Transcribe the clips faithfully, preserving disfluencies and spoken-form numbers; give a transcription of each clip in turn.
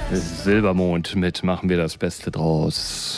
Silbermond mit Machen wir das Beste draus.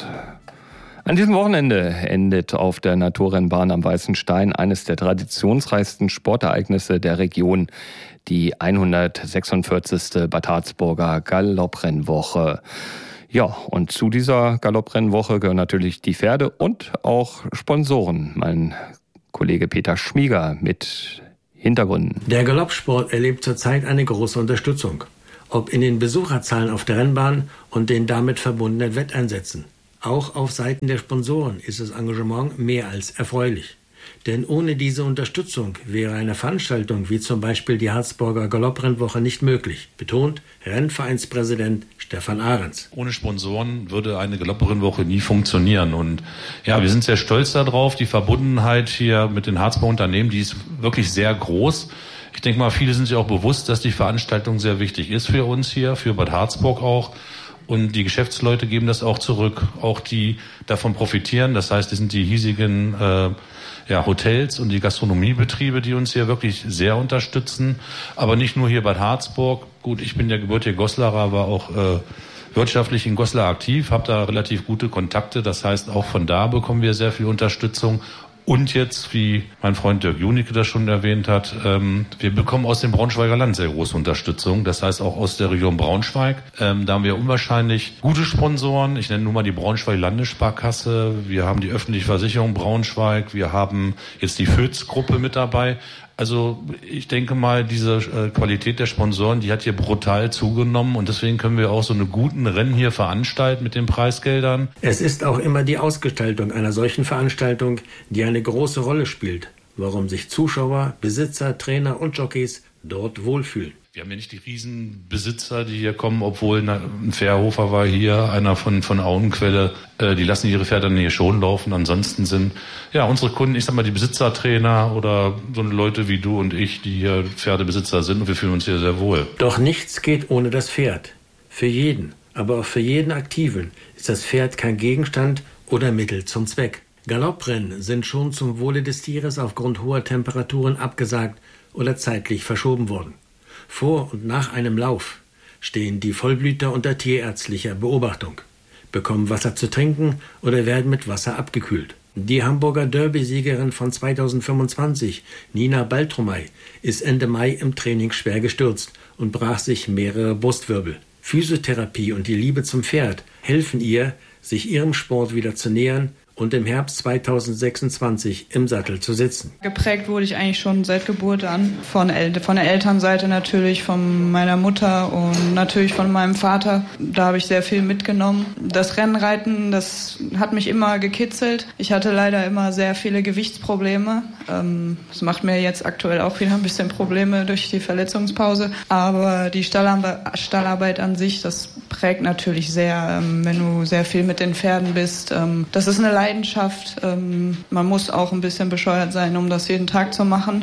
An diesem Wochenende endet auf der Naturrennbahn am Weißen Stein eines der traditionsreichsten Sportereignisse der Region, die hundertsechsundvierzigste Bad Harzburger Galopprennwoche. Ja, und zu dieser Galopprennwoche gehören natürlich die Pferde und auch Sponsoren. Mein Kollege Peter Schmieger mit Hintergründen. Der Galoppsport erlebt zurzeit eine große Unterstützung. Ob in den Besucherzahlen auf der Rennbahn und den damit verbundenen Wetteinsätzen. Auch auf Seiten der Sponsoren ist das Engagement mehr als erfreulich. Denn ohne diese Unterstützung wäre eine Veranstaltung wie zum Beispiel die Harzburger Galopprennwoche nicht möglich, betont Rennvereinspräsident Stefan Ahrens. Ohne Sponsoren würde eine Galopprennwoche nie funktionieren. Und ja, wir sind sehr stolz darauf. Die Verbundenheit hier mit den Harzburger Unternehmen, die ist wirklich sehr groß. Ich denke mal, viele sind sich auch bewusst, dass die Veranstaltung sehr wichtig ist für uns hier, für Bad Harzburg auch. Und die Geschäftsleute geben das auch zurück, auch die davon profitieren. Das heißt, das sind die hiesigen äh, ja, Hotels und die Gastronomiebetriebe, die uns hier wirklich sehr unterstützen. Aber nicht nur hier Bad Harzburg. Gut, ich bin ja gebürtiger Goslarer, war auch äh, wirtschaftlich in Goslar aktiv, habe da relativ gute Kontakte. Das heißt, auch von da bekommen wir sehr viel Unterstützung. Und jetzt, wie mein Freund Dirk Junicke das schon erwähnt hat, ähm, wir bekommen aus dem Braunschweiger Land sehr große Unterstützung. Das heißt auch aus der Region Braunschweig. Ähm, da haben wir unwahrscheinlich gute Sponsoren. Ich nenne nur mal die Braunschweig Landessparkasse. Wir haben die öffentliche Versicherung Braunschweig. Wir haben jetzt die Fötz-Gruppe mit dabei. Also ich denke mal, diese äh, Qualität der Sponsoren, die hat hier brutal zugenommen und deswegen können wir auch so eine guten Rennen hier veranstalten mit den Preisgeldern. Es ist auch immer die Ausgestaltung einer solchen Veranstaltung, die eine große Rolle spielt, warum sich Zuschauer, Besitzer, Trainer und Jockeys dort wohlfühlen. Wir haben ja nicht die Riesenbesitzer, die hier kommen, obwohl ein Fährhofer war hier, einer von, von Auenquelle, äh, die lassen ihre Pferde dann hier schon laufen. Ansonsten sind, ja, unsere Kunden, ich sag mal, die Besitzertrainer oder so Leute wie du und ich, die hier Pferdebesitzer sind und wir fühlen uns hier sehr wohl. Doch nichts geht ohne das Pferd. Für jeden, aber auch für jeden Aktiven ist das Pferd kein Gegenstand oder Mittel zum Zweck. Galopprennen sind schon zum Wohle des Tieres aufgrund hoher Temperaturen abgesagt oder zeitlich verschoben worden. Vor und nach einem Lauf stehen die Vollblüter unter tierärztlicher Beobachtung, bekommen Wasser zu trinken oder werden mit Wasser abgekühlt. Die Hamburger Derby-Siegerin von zweitausendfünfundzwanzig, Nina Baltrumay, ist Ende Mai im Training schwer gestürzt und brach sich mehrere Brustwirbel. Physiotherapie und die Liebe zum Pferd helfen ihr, sich ihrem Sport wieder zu nähern und im Herbst zweitausendsechsundzwanzig im Sattel zu sitzen. Geprägt wurde ich eigentlich schon seit Geburt an. Von, El- von der Elternseite natürlich, von meiner Mutter und natürlich von meinem Vater. Da habe ich sehr viel mitgenommen. Das Rennreiten, das hat mich immer gekitzelt. Ich hatte leider immer sehr viele Gewichtsprobleme. Ähm, das macht mir jetzt aktuell auch wieder ein bisschen Probleme durch die Verletzungspause. Aber die Stallarbe- Stallarbeit an sich, das prägt natürlich sehr, ähm, wenn du sehr viel mit den Pferden bist. Ähm, das ist eine Leidenschaft. Leidenschaft. Ähm, man muss auch ein bisschen bescheuert sein, um das jeden Tag zu machen.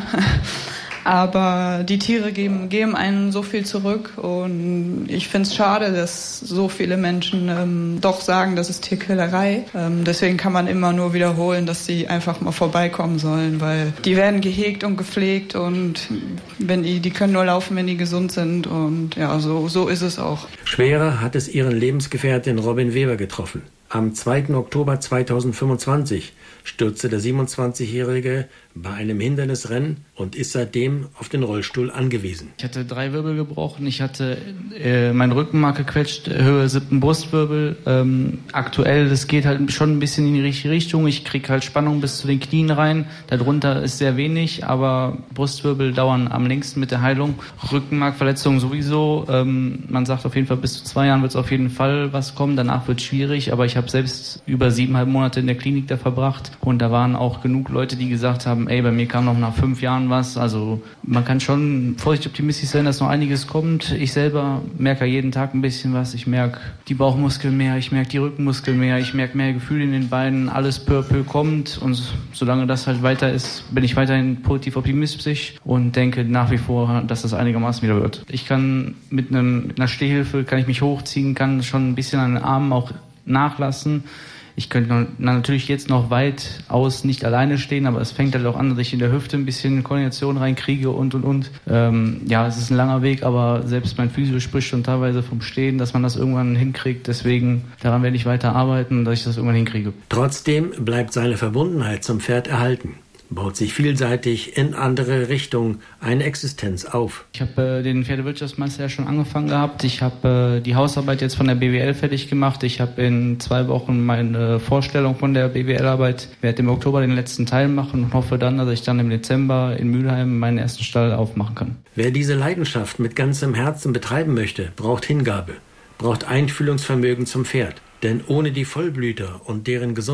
Aber die Tiere geben, geben einen so viel zurück und ich finde es schade, dass so viele Menschen ähm, doch sagen, das ist Tierquälerei. Ähm, deswegen kann man immer nur wiederholen, dass sie einfach mal vorbeikommen sollen, weil die werden gehegt und gepflegt und wenn die, die können nur laufen, wenn die gesund sind und ja, so, so ist es auch. Schwerer hat es ihren Lebensgefährtin Robin Weber getroffen. Am zweiten Oktober zweitausendfünfundzwanzig stürzte der siebenundzwanzigjährige bei einem Hindernisrennen und ist seitdem auf den Rollstuhl angewiesen. Ich hatte drei Wirbel gebrochen, ich hatte äh, mein Rückenmark gequetscht, Höhe siebten Brustwirbel. Ähm, aktuell, das geht halt schon ein bisschen in die richtige Richtung. Ich kriege halt Spannung bis zu den Knien rein. Darunter ist sehr wenig, aber Brustwirbel dauern am längsten mit der Heilung. Rückenmarkverletzung sowieso. Ähm, man sagt auf jeden Fall, bis zu zwei Jahren wird es auf jeden Fall was kommen. Danach wird es schwierig, aber ich habe selbst über siebeneinhalb Monate in der Klinik da verbracht und da waren auch genug Leute, die gesagt haben, ey, bei mir kam noch nach fünf Jahren was. Also man kann schon vorsichtig optimistisch sein, dass noch einiges kommt. Ich selber merke jeden Tag ein bisschen was. Ich merke die Bauchmuskeln mehr, ich merke die Rückenmuskeln mehr, ich merke mehr Gefühl in den Beinen. Alles peu à peu kommt und solange das halt weiter ist, bin ich weiterhin positiv optimistisch und denke nach wie vor, dass das einigermaßen wieder wird. Ich kann mit, einem, mit einer Stehhilfe, kann ich mich hochziehen, kann schon ein bisschen an den Armen auch nachlassen. Ich könnte noch, na, natürlich jetzt noch weit aus nicht alleine stehen, aber es fängt halt auch an, dass ich in der Hüfte ein bisschen Koordination reinkriege und, und, und. Ähm, ja, es ist ein langer Weg, aber selbst mein Physio spricht schon teilweise vom Stehen, dass man das irgendwann hinkriegt. Deswegen, daran werde ich weiter arbeiten, dass ich das irgendwann hinkriege. Trotzdem bleibt seine Verbundenheit zum Pferd erhalten. Baut sich vielseitig in andere Richtungen eine Existenz auf. Ich habe äh, den Pferdewirtschaftsmeister ja schon angefangen gehabt. Ich habe äh, die Hausarbeit jetzt von der B W L fertig gemacht. Ich habe in zwei Wochen meine Vorstellung von der B W L-Arbeit. Ich werde im Oktober den letzten Teil machen und hoffe dann, dass ich dann im Dezember in Mülheim meinen ersten Stall aufmachen kann. Wer diese Leidenschaft mit ganzem Herzen betreiben möchte, braucht Hingabe, braucht Einfühlungsvermögen zum Pferd. Denn ohne die Vollblüter und deren Gesundheit